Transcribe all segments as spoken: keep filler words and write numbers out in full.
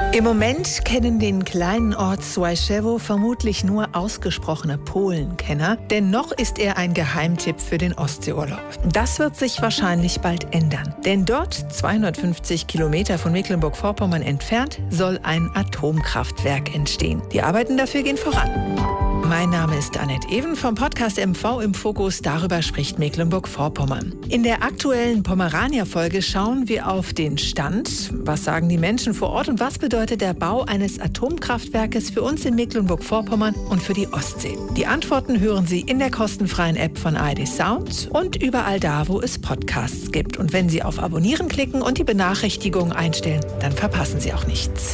Im Moment kennen den kleinen Ort Służewo vermutlich nur ausgesprochene Polenkenner, denn noch ist er ein Geheimtipp für den Ostseeurlaub. Das wird sich wahrscheinlich bald ändern, denn dort, zweihundertfünfzig Kilometer von Mecklenburg-Vorpommern entfernt, soll ein Atomkraftwerk entstehen. Die Arbeiten dafür gehen voran. Mein Name ist Annette Even vom Podcast M V im Fokus. Darüber spricht Mecklenburg-Vorpommern. In der aktuellen Pomerania-Folge schauen wir auf den Stand. Was sagen die Menschen vor Ort und was bedeutet der Bau eines Atomkraftwerkes für uns in Mecklenburg-Vorpommern und für die Ostsee? Die Antworten hören Sie in der kostenfreien App von A R D Sound und überall da, wo es Podcasts gibt. Und wenn Sie auf Abonnieren klicken und die Benachrichtigungen einstellen, dann verpassen Sie auch nichts.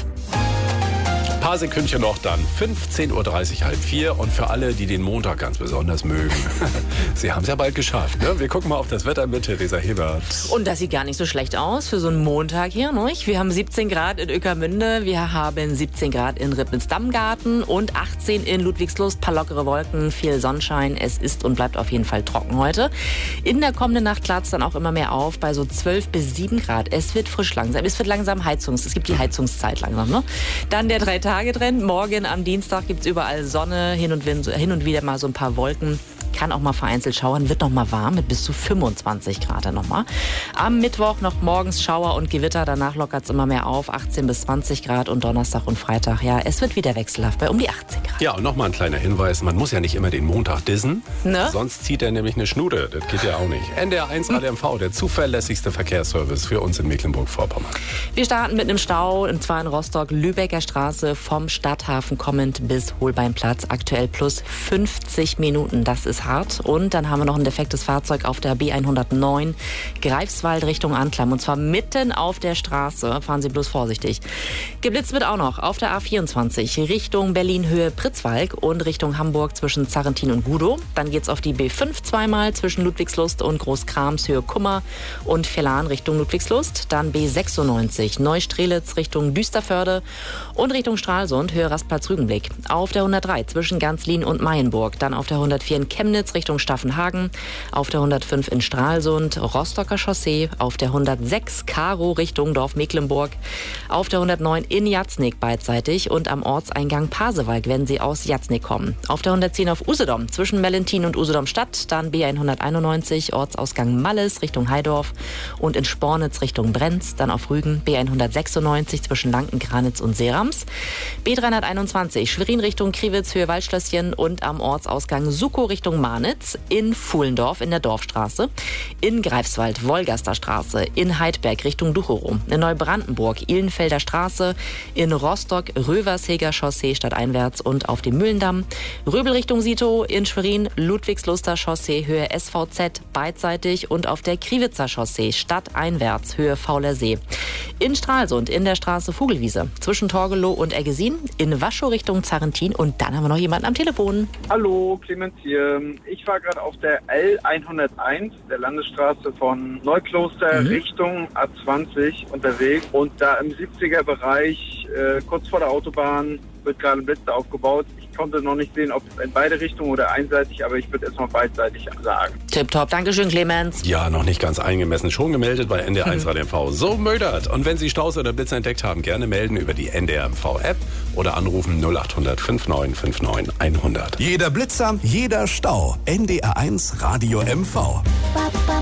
Ein paar Sekündchen noch, dann fünfzehn Uhr dreißig, halb vier. Und für alle, die den Montag ganz besonders mögen, Sie haben es ja bald geschafft. Ne? Wir gucken mal auf das Wetter mit Theresa Hebert. Und das sieht gar nicht so schlecht aus für so einen Montag hier. Ne? Wir haben siebzehn Grad in Ueckermünde, wir haben siebzehn Grad in Rippens-Dammgarten und achtzehn in Ludwigslust. Paar lockere Wolken, viel Sonnenschein. Es ist und bleibt auf jeden Fall trocken heute. In der kommenden Nacht klart es dann auch immer mehr auf bei so zwölf bis sieben Grad. Es wird frisch langsam. Es wird langsam Heizungs. Es gibt die Heizungszeit langsam. Ne? Dann der drei Tage Trend. Morgen am Dienstag gibt es überall Sonne, hin und, Wind, hin und wieder mal so ein paar Wolken. Kann auch mal vereinzelt schauern, wird noch mal warm mit bis zu fünfundzwanzig Grad dann noch mal. Am Mittwoch noch morgens Schauer und Gewitter, danach lockert es immer mehr auf, achtzehn bis zwanzig Grad und Donnerstag und Freitag, ja, es wird wieder wechselhaft bei um die achtzehn Grad. Ja, und nochmal ein kleiner Hinweis, man muss ja nicht immer den Montag dissen, ne? Sonst zieht er nämlich eine Schnude, das geht ja auch nicht. N D R eins Radio M V, der zuverlässigste Verkehrsservice für uns in Mecklenburg-Vorpommern. Wir starten mit einem Stau, und zwar in Rostock-Lübecker Straße vom Stadthafen kommend bis Holbeinplatz, aktuell plus fünfzig Minuten, das ist hart. Und dann haben wir noch ein defektes Fahrzeug auf der B hundertneun Greifswald Richtung Anklam. Und zwar mitten auf der Straße. Fahren Sie bloß vorsichtig. Geblitzt wird auch noch auf der A vierundzwanzig Richtung Berlin-Höhe Pritzwalk und Richtung Hamburg zwischen Zarrentin und Gudow. Dann geht's auf die B fünf zweimal zwischen Ludwigslust und Großkrams Höhe Kummer und Vellan Richtung Ludwigslust. Dann B sechsundneunzig Neustrelitz Richtung Düsterförde und Richtung Stralsund Höhe Rastplatz-Rügenblick. Auf der hundertdrei zwischen Ganzlin und Mayenburg. Dann auf der hundertvier in Chemnitz Richtung Staffenhagen, auf der hundertfünf in Stralsund, Rostocker Chaussee, auf der hundertsechs Karo Richtung Dorf Mecklenburg, auf der hundertneun in Jatznik beidseitig und am Ortseingang Pasewalk, wenn Sie aus Jatznik kommen. Auf der hundertzehn auf Usedom zwischen Mellentin und Usedom Stadt, dann B hunderteinundneunzig Ortsausgang Malles Richtung Heidorf und in Spornitz Richtung Brenz, dann auf Rügen B hundertsechsundneunzig zwischen Lanken-Granitz und Serams, B dreihunderteinundzwanzig Schwerin Richtung Kriwitz Höhe Waldschlösschen und am Ortsausgang Sukow Richtung Marnitz, in Fuhlendorf in der Dorfstraße, in Greifswald Wolgaster Straße, in Heidberg Richtung Ducherow, in Neubrandenburg Ihlenfelder Straße, in Rostock Röversheger Chaussee stadteinwärts und auf dem Mühlendamm, Röbel Richtung Sito, in Schwerin Ludwigsluster Chaussee Höhe S V Z beidseitig und auf der Kriwitzer Chaussee stadteinwärts Höhe Fauler See, in Stralsund in der Straße Vogelwiese zwischen Torgelow und Eggesin, in Waschow Richtung Zarrentin und dann haben wir noch jemanden am Telefon. Hallo, Clemens hier. Ich war gerade auf der L hunderteins, der Landesstraße von Neukloster mhm. Richtung A zwanzig unterwegs. Und da im siebziger Bereich, äh, kurz vor der Autobahn, wird gerade ein Blitz aufgebaut. Ich konnte noch nicht sehen, ob es in beide Richtungen oder einseitig, aber ich würde erstmal beidseitig sagen. Tipptopp, Dankeschön, Clemens. Ja, noch nicht ganz eingemessen. Schon gemeldet bei N D R eins Radio M V. So mödert. Und wenn Sie Staus oder Blitze entdeckt haben, gerne melden über die N D R M V-App oder anrufen null acht hundert neunundfünfzig neunundfünfzig hundert. Jeder Blitzer, jeder Stau. N D R eins Radio M V.